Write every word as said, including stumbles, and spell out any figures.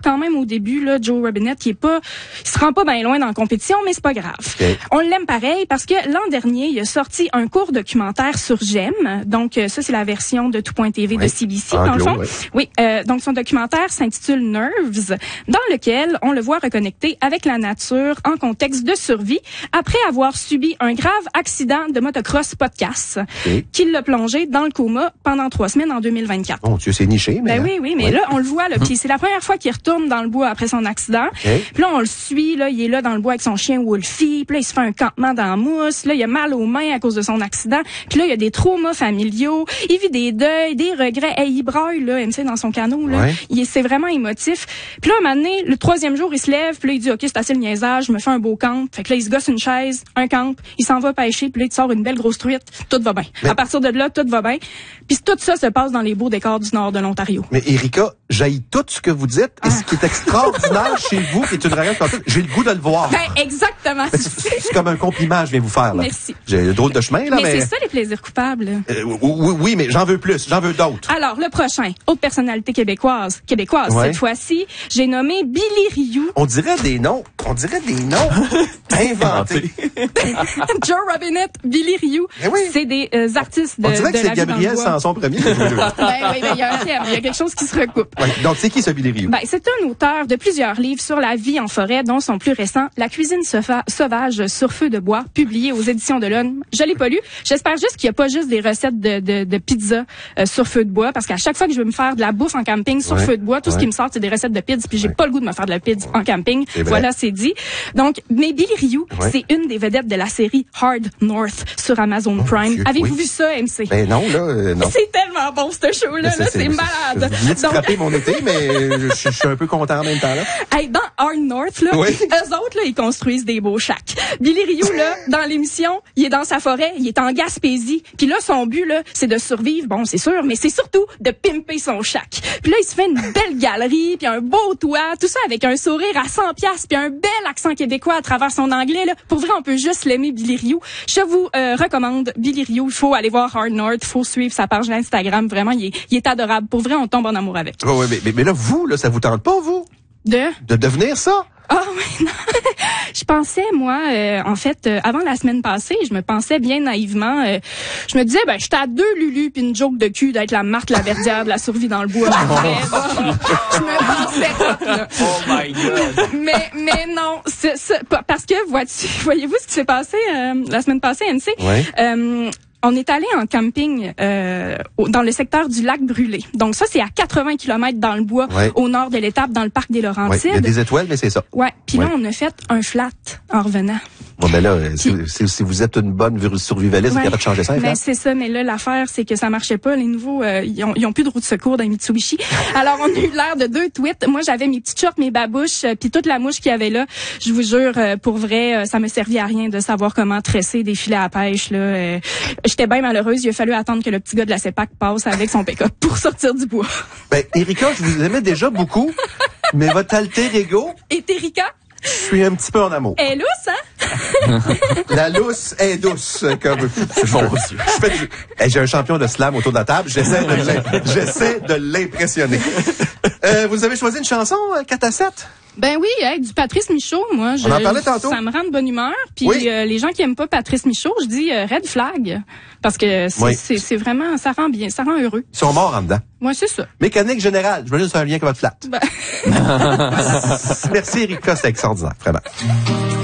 quand même au début, là, Joe Robinette, qui est pas, il se rend pas bien loin dans la compétition, mais c'est pas grave. Okay. On l'aime pareil parce que l'an dernier, il a sorti un court documentaire sur Gem. Donc, euh, ça, c'est la version de Tout Point T V oui. de C B C, dans le fond. Oui, oui euh, donc son documentaire s'intitule Nerves, dans lequel on le voit reconnecté avec la nature en contexte de survie après avoir subi un grave accident de motocross podcast okay. qui l'a plongé dans le coma pendant trois semaines en deux mille vingt-quatre. Bon, tu sais, c'est niché, mais... Ben oui, oui, mais ouais. là, on le voit, là, puis c'est la première fois qu'il retourne dans le bois après son accident. Okay. Puis là, on le suit, là, il est là dans le bois avec son chien Wolfie, puis là, il se fait un campement dans la mousse, là, il a mal aux mains à cause de son accident, puis là, il y a des traumas familiaux, il vit des deuils, des regrets, hey, il braille, là, M C, dans son canot, là, ouais. il, c'est vraiment émotif. Puis là, un moment donné, le troisième jour, il se lève, puis là, il dit, OK, c'est assez le niaisage, je me fais un beau camp. Fait que là, il se gosse une chaise, un camp, il s'en va pêcher, puis là, il sort une belle grosse truite, tout va bien. Mais... À partir de là, tout va bien. Puis tout ça se passe dans les beaux décors du nord de l'Ontario. Mais Erika, j'haïs tout ce que vous dites, ah. et ce qui est extraordinaire chez vous, qui est une réaction comme ça, j'ai le goût de le voir. Ben, exactement. Ben, c'est, c'est comme un compliment, je viens vous faire, là. Merci. J'ai le drôle de chemin, là, mais... Mais c'est ça, les plaisirs coupables. Euh, oui, oui, mais j'en veux plus, j'en veux d'autres. Alors, le prochain, autre personnalité québécoise, québécoise, ouais. cette fois-ci, j'ai nommé Billy Rioux. On dirait des noms, on dirait des noms inventés. Joe Robinette, Billy Rioux, oui. c'est des euh, artistes de on dirait de que c'est Gabriel Sanson premier. ben oui, ben il y a un thème, il y a quelque chose qui se recoupe. Ouais, donc, c'est qui ce Billy Rioux? Ben, c'est un auteur de plusieurs livres sur la vie en forêt, dont son plus récent, La cuisine sauvage sur feu de bois, publié aux éditions de l'Homme. Je l'ai pas lu. J'espère juste qu'il y a pas juste des recettes de, de, de pizza euh, sur feu de bois, parce qu'à chaque fois que je veux me faire de la bouffe en camping sur ouais, feu de bois, tout ouais. ce qui me sort, c'est des recettes de pizza, puis j'ai ouais. pas le goût de me faire de la pizza ouais. en camping. C'est voilà, c'est dit. Donc, mais Billy Rioux, ouais. c'est une des vedettes de la série Hard North sur Amazon oh, Prime. Dieu, Avez-vous oui. vu ça, M C? Ben non, là, euh, non. C'est tellement bon, ce show-là, là, c'est, c'est malade. Je venais de scraper mon été, mais je, je suis un peu content en même temps, là. Hey, dans Hard North, là, oui. eux autres, là, ils construisent des beaux shacks. Billy Rioux, là, dans l'émission, il est dans sa forêt, il est en Gaspésie, puis là, son but, là, c'est de survivre, bon, c'est sûr, mais c'est surtout de pimper son shack. Puis là, il se fait une belle galerie, puis un beau toit, tout ça avec un sourire à cent piastres, puis un bel accent québécois à travers son anglais, là. Pour vrai, on peut juste l'aimer, Billy Rioux. Je vous euh, recommande Billy Rioux. Il faut aller voir Hard North, il faut suivre sa page Instagram. Vraiment, il est, il est adorable. Pour vrai, on tombe en amour avec. Oh, oui, mais, mais, mais là, vous, là, ça vous tente pas, vous? De? De devenir ça? Ah oh, oui, non. Je pensais, moi, euh, en fait, euh, avant la semaine passée, je me pensais bien naïvement, euh, je me disais, ben, j'étais à deux Lulu puis une joke de cul d'être la Marthe Laverdière de la survie dans le bois. Je me pensais là. Oh my God! Mais, mais non, c'est, c'est, parce que, vois-tu, voyez-vous ce qui s'est passé euh, la semaine passée, M C? Oui. Euh, On est allé en camping euh, dans le secteur du lac Brûlé. Donc ça, c'est à quatre-vingts kilomètres dans le bois, ouais. au nord de l'étape, dans le parc des Laurentides. Ouais. Il y a des étoiles, mais c'est ça. Ouais. Puis ouais. là, on a fait un flat en revenant. Bon, ben là, si, si, si vous êtes une bonne survivaliste, ouais. vous avez de changer ça, mais c'est ça, mais là, l'affaire, c'est que ça marchait pas. Les nouveaux, euh, ils, ont, ils ont plus de roue de secours dans les Mitsubishi. Alors, on a eu l'air de deux tweets. Moi, j'avais mes petites shorts, mes babouches, euh, puis toute la mouche qu'il y avait là. Je vous jure, euh, pour vrai, euh, ça me servait à rien de savoir comment tresser des filets à pêche, là. Euh, J'étais bien malheureuse. Il a fallu attendre que le petit gars de la CEPAC passe avec son pick-up pour sortir du bois. Ben, Erika, je vous aimais déjà beaucoup, mais votre alter ego... Et Erika? Je suis un petit peu en amour. Elle est lousse, hein? La lousse est douce, comme... Bon, je fais du... hey, j'ai un champion de slam autour de la table. J'essaie de, l'im... J'essaie de l'impressionner. Euh, vous avez choisi une chanson, quatre à sept? Ben oui, hey, du Patrice Michaud, moi. Je, On en parlait tantôt. Ça me rend de bonne humeur. Puis oui. euh, les gens qui aiment pas Patrice Michaud, je dis euh, red flag. Parce que c'est, oui. c'est, c'est vraiment, ça rend bien, ça rend heureux. Ils sont morts en dedans. Ouais, c'est ça. Mécanique générale. Je veux juste un lien avec votre flat. Ben... Merci, Erika, c'est extraordinaire, vraiment.